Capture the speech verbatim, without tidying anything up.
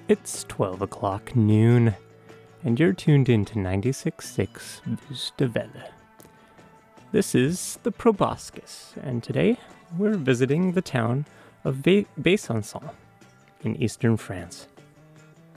It's twelve o'clock noon, and you're tuned in to ninety-six point six Vus de Velle. This is the Proboscis, and today we're visiting the town of Be- Besançon in eastern France.